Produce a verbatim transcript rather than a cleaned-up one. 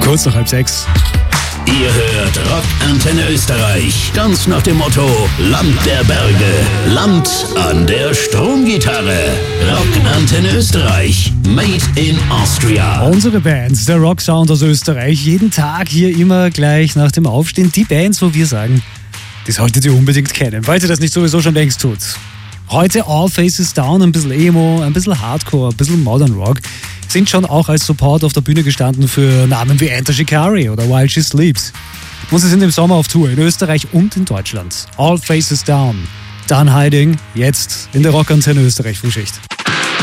Kurz nach halb sechs. Ihr hört Rock Antenne Österreich. Ganz nach dem Motto Land der Berge, Land an der Stromgitarre. Rock Antenne Österreich, made in Austria. Unsere Bands, der Rock Sound aus Österreich, jeden Tag hier immer gleich nach dem Aufstehen. Die Bands, wo wir sagen, die solltet ihr unbedingt kennen, falls ihr das nicht sowieso schon längst tut. Heute All Faces Down, ein bisschen Emo, ein bisschen Hardcore, ein bisschen Modern Rock. Sind schon auch als Support auf der Bühne gestanden für Namen wie Enter Shikari oder While She Sleeps. Und sie sind im Sommer auf Tour in Österreich und in Deutschland. All Faces Down, Done Hiding, jetzt in der Rock Antenne Österreich Frühschicht.